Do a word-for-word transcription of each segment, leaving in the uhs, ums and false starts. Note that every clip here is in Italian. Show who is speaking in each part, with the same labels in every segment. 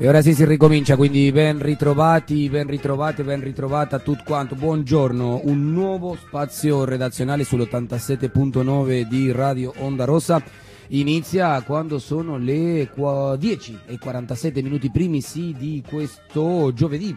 Speaker 1: E ora sì si ricomincia, quindi ben ritrovati, ben ritrovate, ben ritrovata a tutti quanto. Buongiorno, un nuovo spazio redazionale sull'ottantasette punto nove di Radio Onda Rossa inizia quando sono le dieci e quarantasette minuti primi sì di questo giovedì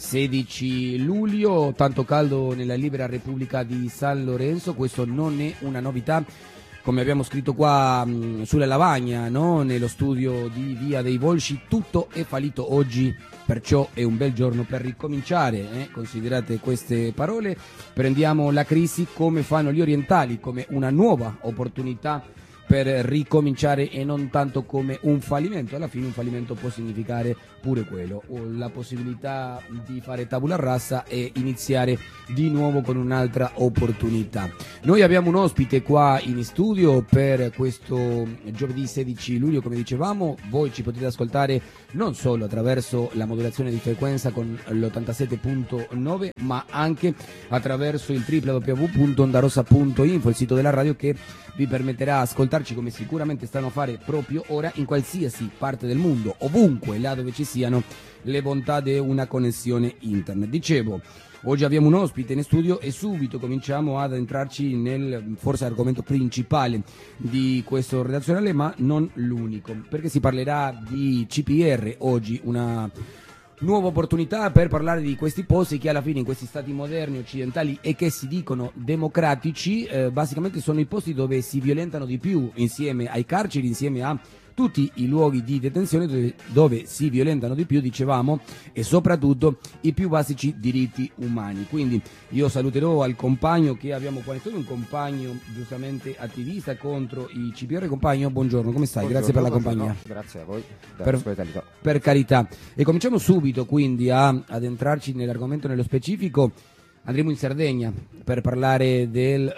Speaker 1: sedici luglio, tanto caldo nella libera Repubblica di San Lorenzo. Questo non è una novità, come abbiamo scritto qua mh, sulla lavagna, no? Nello studio di Via dei Volsci, tutto è fallito oggi, perciò è un bel giorno per ricominciare, eh? Considerate queste parole, prendiamo la crisi come fanno gli orientali, come una nuova opportunità per ricominciare e non tanto come un fallimento. Alla fine un fallimento può significare pure quello, o la possibilità di fare tabula rasa e iniziare di nuovo con un'altra opportunità. Noi abbiamo un ospite qua in studio per questo giovedì sedici luglio, come dicevamo. Voi ci potete ascoltare non solo attraverso la modulazione di frequenza con l'ottantasette punto nove, ma anche attraverso il w w w punto ondarossa punto info, il sito della radio che vi permetterà ascoltarci, come sicuramente stanno a fare proprio ora, in qualsiasi parte del mondo, ovunque, là dove ci siano le bontà di una connessione internet. Dicevo, oggi abbiamo un ospite in studio e subito cominciamo ad entrarci nel forse argomento principale di questo redazionale, ma non l'unico, perché si parlerà di C P R oggi, una nuova opportunità per parlare di questi posti che alla fine in questi stati moderni occidentali e che si dicono democratici, eh, basicamente sono i posti dove si violentano di più, insieme ai carceri, insieme a tutti i luoghi di detenzione dove, dove si violentano di più, dicevamo, e soprattutto i più basici diritti umani. Quindi io saluterò al compagno che abbiamo qua in studio, un compagno giustamente attivista contro i C P R. Compagno, buongiorno, come stai?
Speaker 2: Buongiorno,
Speaker 1: grazie per la
Speaker 2: buongiorno.
Speaker 1: compagnia.
Speaker 2: Grazie a voi per
Speaker 1: per,
Speaker 2: l'ospitalità.
Speaker 1: Per carità. E cominciamo subito quindi a, ad entrarci nell'argomento nello specifico. Andremo in Sardegna per parlare del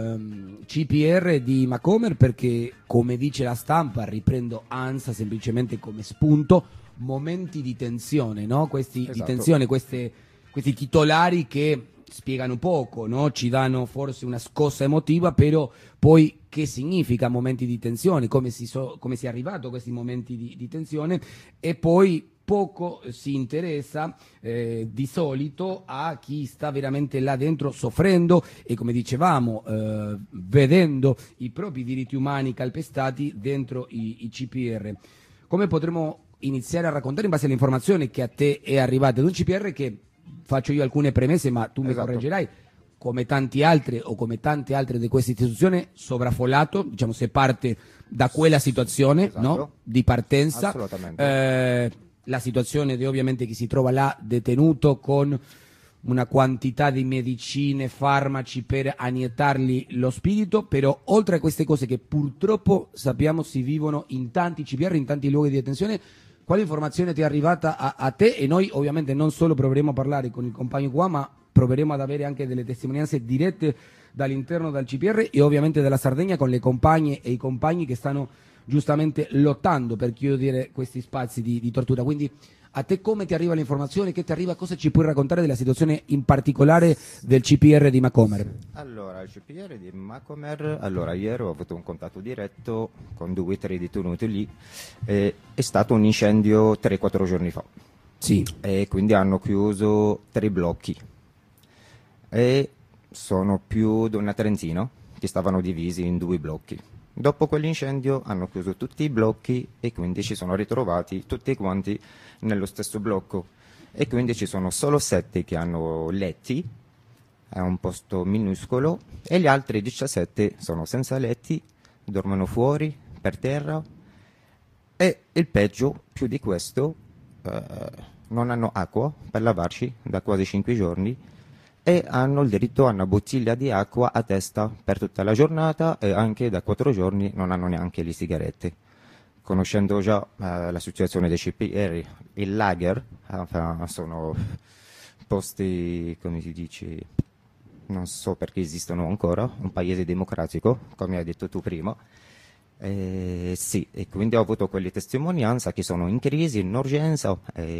Speaker 1: uh, C P R di Macomer, perché, come dice la stampa, riprendo ANSA semplicemente come spunto, momenti di tensione, no? Questi
Speaker 2: Esatto.
Speaker 1: di tensione, queste, questi titolari che spiegano poco, no? Ci danno forse una scossa emotiva, però poi che significa momenti di tensione, come si, so, come si è arrivato a questi momenti di, di tensione, e poi poco si interessa eh, di solito a chi sta veramente là dentro soffrendo e, come dicevamo, eh, vedendo i propri diritti umani calpestati dentro i, i C P R. Come potremmo iniziare a raccontare in base all'informazione che a te è arrivata ad un C P R che, faccio io alcune premesse ma tu mi
Speaker 2: Esatto.
Speaker 1: correggerai, come tanti altri o come tante altre di queste istituzioni, sovraffollato, diciamo, se parte da quella situazione,
Speaker 2: Esatto.
Speaker 1: no? Di partenza.
Speaker 2: Assolutamente.
Speaker 1: Eh, la situazione di ovviamente chi si trova là detenuto con una quantità di medicine, farmaci per aniettargli lo spirito, però oltre a queste cose che purtroppo sappiamo si vivono in tanti C P R, in tanti luoghi di detenzione, quale informazione ti è arrivata a, a te? E noi ovviamente non solo proveremo a parlare con il compagno qua, ma proveremo ad avere anche delle testimonianze dirette dall'interno del C P R e ovviamente dalla Sardegna con le compagne e i compagni che stanno giustamente lottando per chiudere questi spazi di, di tortura. Quindi a te come ti arriva l'informazione, che ti arriva, cosa ci puoi raccontare della situazione in particolare del C P R di Macomer?
Speaker 2: Allora, il C P R di Macomer, allora ieri ho avuto un contatto diretto con due o tre detenuti lì, eh, è stato un incendio tre quattro giorni fa.
Speaker 1: Sì.
Speaker 2: E quindi hanno chiuso tre blocchi e sono più di una trentina che stavano divisi in due blocchi. Dopo quell'incendio hanno chiuso tutti i blocchi e quindi ci sono ritrovati tutti quanti nello stesso blocco e quindi ci sono solo sette che hanno letti, è un posto minuscolo, e gli altri diciassette sono senza letti, dormono fuori, per terra, e il peggio, più di questo, eh, non hanno acqua per lavarci da quasi cinque giorni e hanno il diritto a una bottiglia di acqua a testa per tutta la giornata, e anche da quattro giorni non hanno neanche le sigarette. Conoscendo già eh, la situazione dei C P R, il lager, eh, sono posti, come si dice, non so perché esistono ancora, un paese democratico, come hai detto tu prima, Eh, sì, e quindi ho avuto quelle testimonianze che sono in crisi, in urgenza,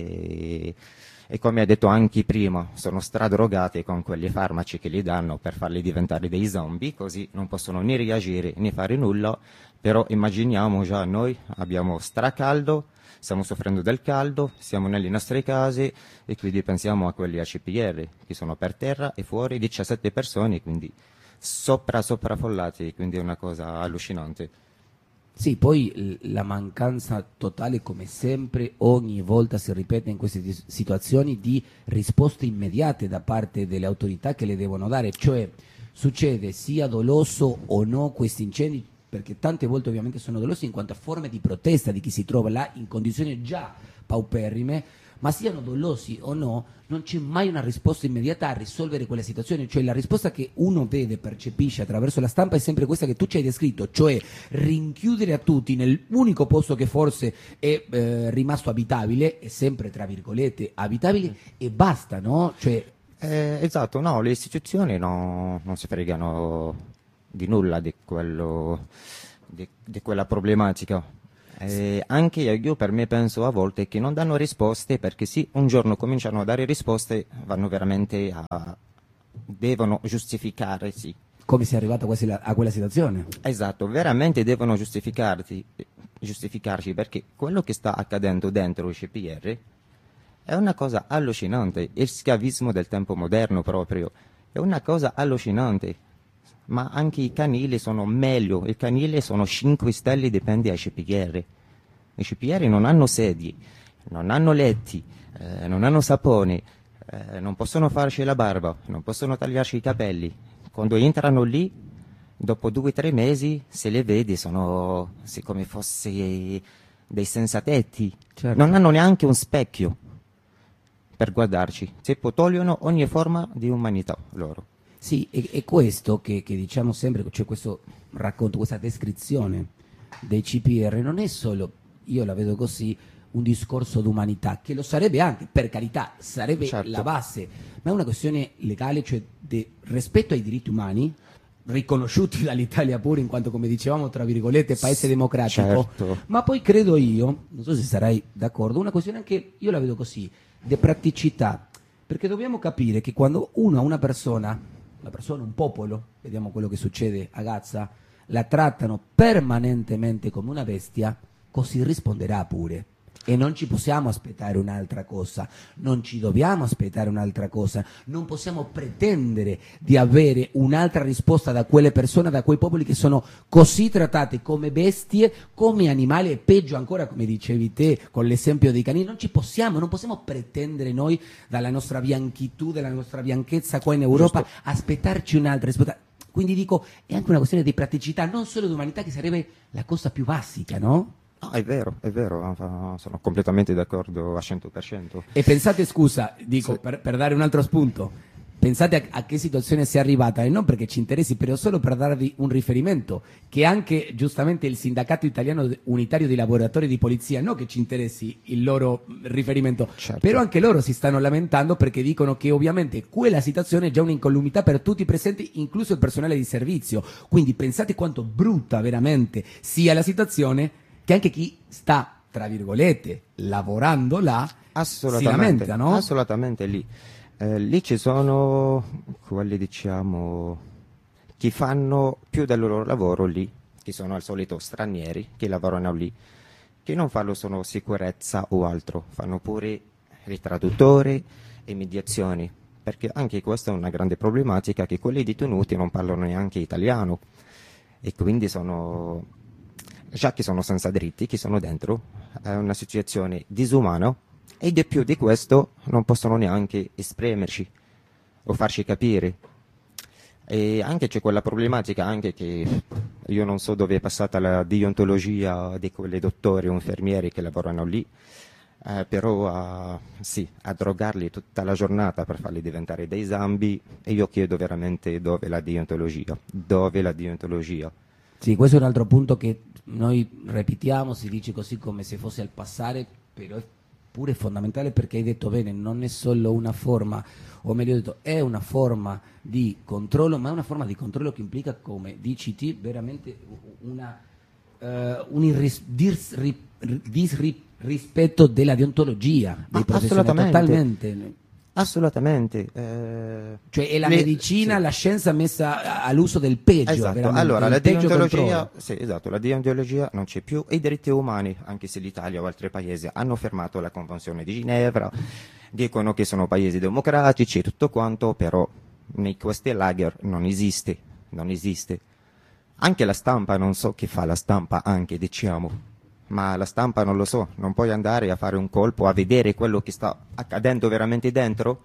Speaker 2: e, e come hai detto anche prima, sono stradrogati con quegli farmaci che gli danno per farli diventare dei zombie, così non possono né reagire né fare nulla, però immaginiamo già noi abbiamo stracaldo, stiamo soffrendo del caldo, siamo nelle nostre case e quindi pensiamo a quelli A C P R che sono per terra e fuori diciassette persone, quindi sopra sopraffollati, quindi è una cosa allucinante.
Speaker 1: Sì, poi la mancanza totale, come sempre, ogni volta si ripete in queste situazioni, di risposte immediate da parte delle autorità che le devono dare, cioè succede sia doloso o no questi incendi, perché tante volte ovviamente sono dolosi in quanto a forme di protesta di chi si trova là in condizioni già pauperrime, ma siano dolosi o no, non c'è mai una risposta immediata a risolvere quella situazione, cioè la risposta che uno vede, percepisce attraverso la stampa è sempre questa che tu ci hai descritto, cioè rinchiudere a tutti nell'unico posto che forse è eh, rimasto abitabile, è sempre tra virgolette abitabile, e basta, no? Cioè...
Speaker 2: Eh, esatto, no, le istituzioni no, non si fregano di nulla di, quello, di, di quella problematica. Eh, anche io per me penso a volte che non danno risposte perché sì, un giorno cominciano a dare risposte, vanno veramente a... devono giustificare, sì.
Speaker 1: Come si è arrivato a, quasi, a quella situazione?
Speaker 2: Esatto, veramente devono giustificarsi, giustificarci perché quello che sta accadendo dentro i C P R è una cosa allucinante, il schiavismo del tempo moderno proprio, è una cosa allucinante. Ma anche i canili sono meglio, i canili sono cinque stelle, dipende dai C P R. I C P R non hanno sedie, non hanno letti, eh, non hanno sapone, eh, non possono farci la barba, non possono tagliarci i capelli. Quando entrano lì, dopo due o tre mesi, se le vedi, sono sì, come fossi dei senzatetti.
Speaker 1: Certo.
Speaker 2: Non hanno neanche un specchio per guardarci. Si togliono ogni forma di umanità loro.
Speaker 1: Sì, e, e questo che, che diciamo sempre, cioè questo racconto, questa descrizione dei C P R non è solo, io la vedo così, un discorso d'umanità, che lo sarebbe anche, per carità, sarebbe
Speaker 2: certo.
Speaker 1: la base, ma è una questione legale, cioè di rispetto ai diritti umani, riconosciuti dall'Italia pure in quanto, come dicevamo, tra virgolette, paese democratico,
Speaker 2: certo.
Speaker 1: Ma poi credo io, non so se sarai d'accordo, una questione anche, io la vedo così, di praticità, perché dobbiamo capire che quando uno, una persona, una persona, un popolo, vediamo quello che succede a Gaza, la trattano permanentemente come una bestia, così risponderà pure. E non ci possiamo aspettare un'altra cosa, non ci dobbiamo aspettare un'altra cosa, non possiamo pretendere di avere un'altra risposta da quelle persone, da quei popoli che sono così trattati come bestie, come animali, e peggio ancora, come dicevi te, con l'esempio dei canini. Non ci possiamo, non possiamo pretendere noi, dalla nostra bianchitù, dalla nostra bianchezza qua in Europa, Giusto. aspettarci un'altra risposta. Quindi dico, è anche una questione di praticità, non solo di umanità, che sarebbe la cosa più basica, no?
Speaker 2: No, è vero, è vero, sono completamente d'accordo al cento per cento.
Speaker 1: E pensate, scusa, dico,
Speaker 2: sì.
Speaker 1: per, per dare un altro spunto, pensate a, a che situazione si è arrivata, e non perché ci interessi, però solo per darvi un riferimento, che anche giustamente il sindacato italiano unitario dei lavoratori di polizia, non che ci interessi il loro riferimento,
Speaker 2: certo.
Speaker 1: però anche loro si stanno lamentando perché dicono che ovviamente quella situazione è già un'incolumità per tutti i presenti, incluso il personale di servizio. Quindi pensate quanto brutta veramente sia la situazione, che anche chi sta, tra virgolette, lavorando là, si lamenta, no?
Speaker 2: Assolutamente lì. Eh, lì ci sono quelli, diciamo, che fanno più del loro lavoro lì, che sono al solito stranieri, che lavorano lì, che non fanno solo sicurezza o altro, fanno pure il traduttore e mediazioni, perché anche questa è una grande problematica, che quelli detenuti non parlano neanche italiano, e quindi sono... già che sono senza diritti, che sono dentro, è una situazione disumana, e di più di questo non possono neanche esprimerci o farci capire. E anche c'è quella problematica anche che io non so dove è passata la deontologia di quei dottori o infermieri che lavorano lì, eh, però a, sì, a drogarli tutta la giornata per farli diventare dei zombie, e io chiedo veramente dove la deontologia, dove la deontologia.
Speaker 1: Sì, questo è un altro punto che noi ripetiamo, si dice così come se fosse al passare, però è pure fondamentale, perché hai detto bene, non è solo una forma, o meglio detto, è una forma di controllo, ma è una forma di controllo che implica, come dici te, veramente una eh, un irris- dis- ri- disri- rispetto della deontologia dei
Speaker 2: Ah,
Speaker 1: professionisti,
Speaker 2: assolutamente.
Speaker 1: totalmente.
Speaker 2: Assolutamente. eh,
Speaker 1: Cioè è la
Speaker 2: le-
Speaker 1: medicina,
Speaker 2: sì.
Speaker 1: la scienza messa a- all'uso del peggio.
Speaker 2: Esatto,
Speaker 1: veramente,
Speaker 2: allora
Speaker 1: del
Speaker 2: la
Speaker 1: peggio
Speaker 2: deontologia,
Speaker 1: controllo.
Speaker 2: sì, esatto, la deontologia non c'è più e i diritti umani, anche se l'Italia o altri paesi hanno firmato la Convenzione di Ginevra, dicono che sono paesi democratici e tutto quanto, però nei questi lager non esiste, non esiste. Anche la stampa, non so che fa la stampa anche, diciamo, ma la stampa non lo so, non puoi andare a fare un colpo, a vedere quello che sta accadendo veramente dentro,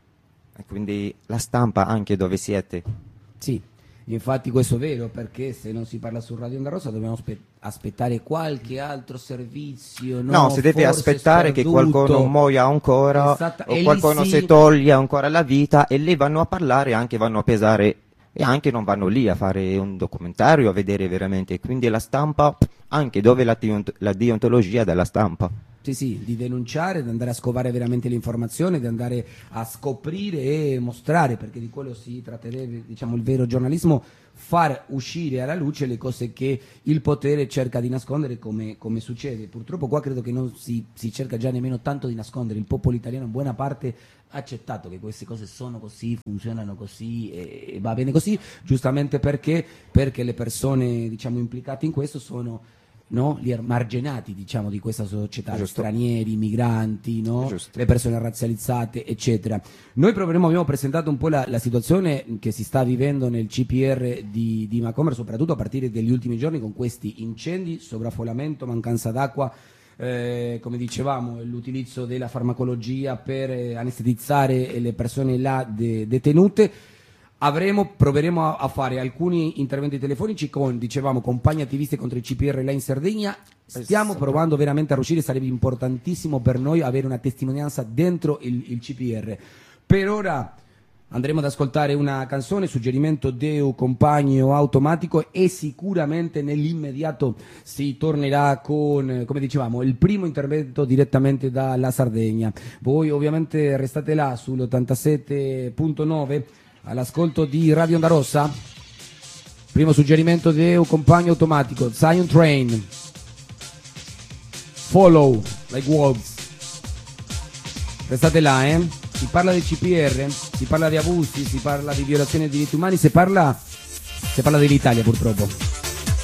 Speaker 2: e quindi la stampa anche dove siete.
Speaker 1: Sì, infatti questo è vero, perché se non si parla su Radio Onda Rossa dobbiamo aspe- aspettare qualche altro servizio. No,
Speaker 2: No, si deve
Speaker 1: forse
Speaker 2: aspettare che
Speaker 1: sperduto.
Speaker 2: qualcuno muoia ancora
Speaker 1: Esatta-
Speaker 2: o
Speaker 1: e lì
Speaker 2: qualcuno
Speaker 1: sì.
Speaker 2: si toglie ancora la vita e lì vanno a parlare, anche vanno a pesare e anche non vanno lì a fare un documentario, a vedere veramente. Quindi la stampa, anche dove la, deont- la deontologia della stampa.
Speaker 1: Sì, sì, di denunciare, di andare a scovare veramente l'informazione, di andare a scoprire e mostrare, perché di quello si tratterebbe, diciamo, il vero giornalismo, far uscire alla luce le cose che il potere cerca di nascondere, come, come succede. Purtroppo qua credo che non si, si cerca già nemmeno tanto di nascondere, il popolo italiano in buona parte ha accettato che queste cose sono così, funzionano così e, e va bene così, giustamente perché, perché le persone, diciamo, implicate in questo sono... No? Gli emarginati, diciamo, di questa società,
Speaker 2: Giusto.
Speaker 1: stranieri, migranti, no?
Speaker 2: Giusto.
Speaker 1: Le persone razzializzate, eccetera. Noi proveremo, abbiamo presentato un po' la, la situazione che si sta vivendo nel C P R di, di Macomer, soprattutto a partire dagli ultimi giorni, con questi incendi, sovraffollamento, mancanza d'acqua, eh, come dicevamo, l'utilizzo della farmacologia per eh, anestetizzare le persone là de- detenute. Avremo, proveremo a, a fare alcuni interventi telefonici con, dicevamo, compagni attivisti contro il C P R là in Sardegna. Stiamo
Speaker 2: Esatto.
Speaker 1: provando veramente a riuscire, sarebbe importantissimo per noi avere una testimonianza dentro il, il C P R. Per ora andremo ad ascoltare una canzone, suggerimento Deu Compagno Automatico, e sicuramente nell'immediato si tornerà con, come dicevamo, il primo intervento direttamente dalla Sardegna. Voi ovviamente restate là sull'ottantasette punto nove all'ascolto di Radio Onda Rossa. Primo suggerimento Deu Compagno Automatico, Zion Train, Follow Like Wolves. Restate là, eh? Si parla del C P R, si parla di abusi, si parla di violazione dei diritti umani, si parla, si parla dell'Italia purtroppo.